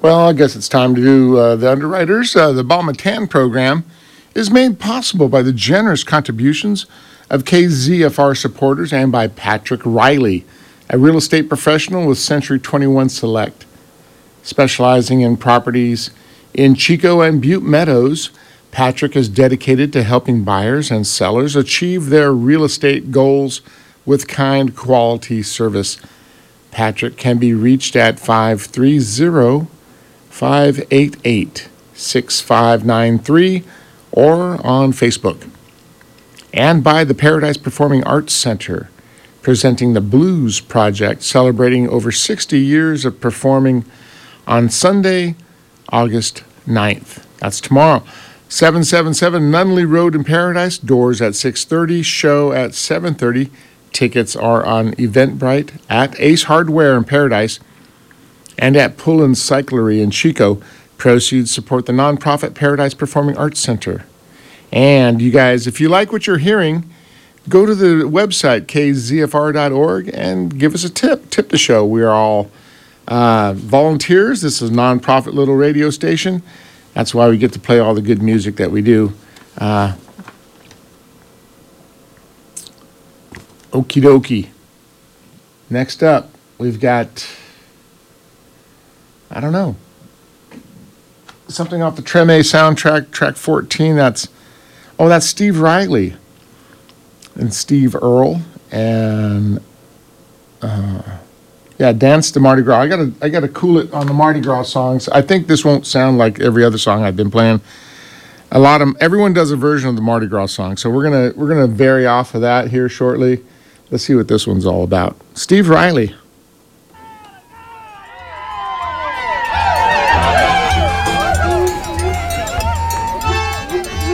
Well, I guess it's time to do the underwriters. The Balmatan program is made possible by the generous contributions of KZFR supporters and by Patrick Riley, a real estate professional with Century 21 Select, specializing in properties in Chico and Butte Meadows. Patrick is dedicated to helping buyers and sellers achieve their real estate goals with kind, quality service. Patrick can be reached at 530-588-6593 or on Facebook. And by the Paradise Performing Arts Center, presenting the Blues Project, celebrating over 60 years of performing on Sunday, August 9th. That's tomorrow. 777 Nunley Road in Paradise, doors at 6:30, show at 7:30. Tickets are on Eventbrite, at Ace Hardware in Paradise, and at Pullen Cyclery in Chico. Proceeds support the nonprofit Paradise Performing Arts Center. And you guys, if you like what you're hearing, go to the website, kzfr.org, and give us a tip. Tip the show. We are all volunteers. This is a nonprofit little radio station. That's why we get to play all the good music that we do. Okie dokie. Next up, we've got, I don't know, something off the Treme soundtrack, track 14. That's Steve Riley and Steve Earle and Dance to Mardi Gras. I gotta cool it on the Mardi Gras songs. I think this won't sound like every other song I've been playing. Everyone does a version of the Mardi Gras song, so we're gonna vary off of that here shortly. Let's see what this one's all about. Steve Riley.